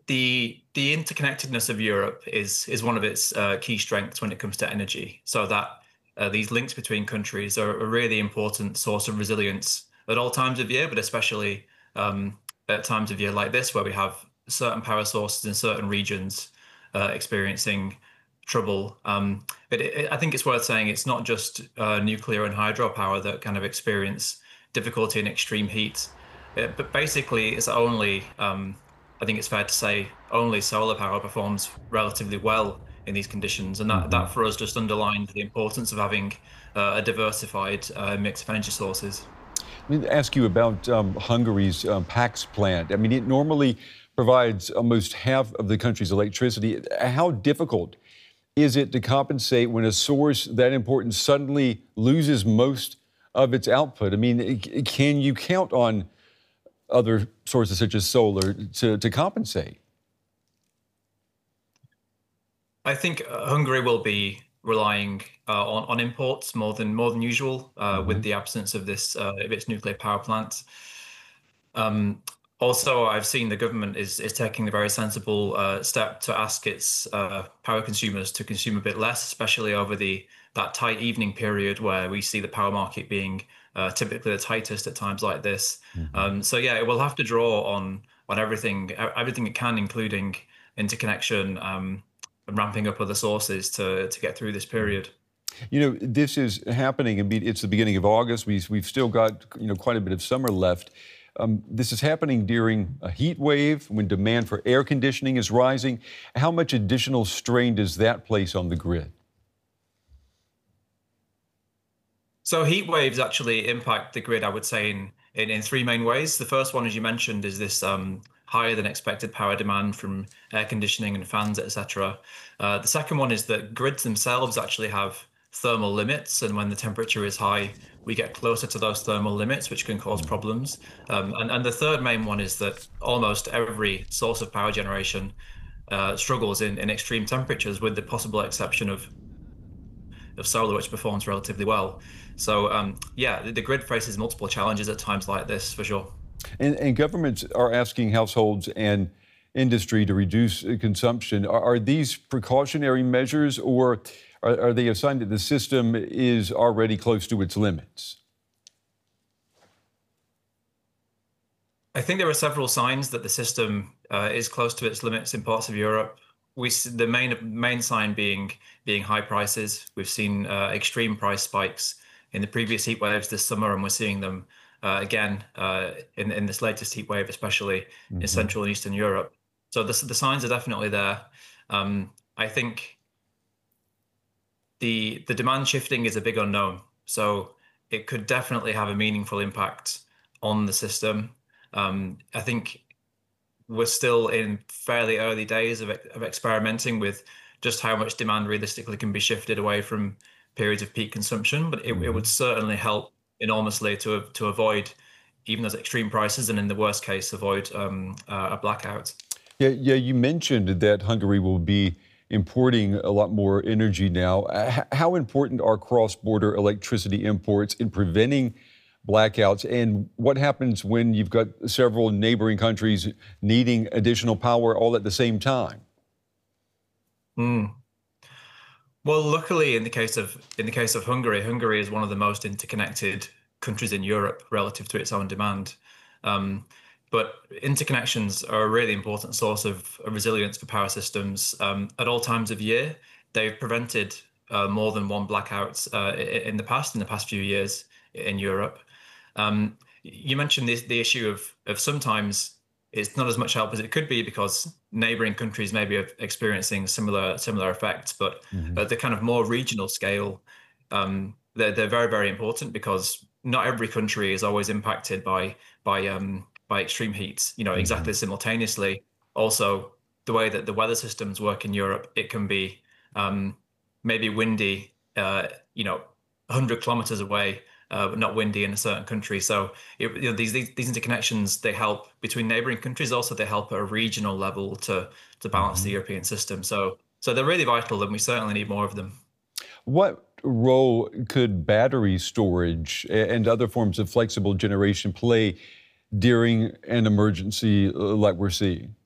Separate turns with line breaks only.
The interconnectedness of Europe is one of its key strengths when it comes to energy. So that these links between countries are a really important source of resilience at all times of year, but especially at times of year like this, where we have certain power sources in certain regions experiencing trouble. I think it's worth saying it's not just nuclear and hydropower that kind of experience difficulty in extreme heat, but basically it's only I think it's fair to say only solar power performs relatively well in these conditions, and that for us just underlines the importance of having a diversified mix of energy sources.
Let me ask you about Hungary's PAX plant. I mean, it normally provides almost half of the country's electricity. How difficult is it to compensate when a source that important suddenly loses most of its output? I mean, can you count on other sources such as solar to compensate?
I think Hungary will be relying on imports more than usual with the absence of this of its nuclear power plant. Also, I've seen the government is taking the very sensible step to ask its power consumers to consume a bit less, especially over that tight evening period where we see the power market being typically the tightest at times like this. So yeah, it will have to draw on everything it can, including interconnection and ramping up other sources to get through this period.
You know, this is happening. I mean, it's the beginning of August. We've still got quite a bit of summer left. This is happening during a heat wave when demand for air conditioning is rising. How much additional strain does that place on the grid?
So heat waves actually impact the grid, I would say, in three main ways. The first one, as you mentioned, is this higher than expected power demand from air conditioning and fans, etc. The second one is that grids themselves actually have thermal limits, and when the temperature is high, we get closer to those thermal limits, which can cause problems. And the third main one is that almost every source of power generation struggles in extreme temperatures, with the possible exception of solar, which performs relatively well. So yeah, the grid faces multiple challenges at times like this, for sure.
And governments are asking households and industry to reduce consumption. Are these precautionary measures, or are they a sign that the system is already close to its limits?
I think there are several signs that the system is close to its limits in parts of Europe. We see the main sign being high prices. We've seen extreme price spikes in the previous heat waves this summer, and we're seeing them again in this latest heat wave, especially in Central and Eastern Europe. So the signs are definitely there. I think the demand shifting is a big unknown, so it could definitely have a meaningful impact on the system. I think we're still in fairly early days of experimenting with just how much demand realistically can be shifted away from periods of peak consumption, but it would certainly help enormously to avoid even those extreme prices, and in the worst case, avoid a blackout.
Yeah, you mentioned that Hungary will be importing a lot more energy now. How important are cross-border electricity imports in preventing blackouts, and what happens when you've got several neighboring countries needing additional power all at the same time?
Well, luckily, in the case of Hungary, Hungary is one of the most interconnected countries in Europe relative to its own demand. But interconnections are a really important source of resilience for power systems. At all times of year, they've prevented more than one blackout in the past few years in Europe. You mentioned the issue of sometimes it's not as much help as it could be because neighboring countries may be experiencing similar effects, but at the kind of more regional scale, they're very, very important because not every country is always impacted by extreme heat, exactly simultaneously. Also, the way that the weather systems work in Europe, it can be maybe windy, 100 kilometers away, but not windy in a certain country. So these interconnections, they help between neighboring countries. Also, they help at a regional level to balance the European system. So they're really vital, and we certainly need more of them.
What role could battery storage and other forms of flexible generation play during an emergency like we're seeing?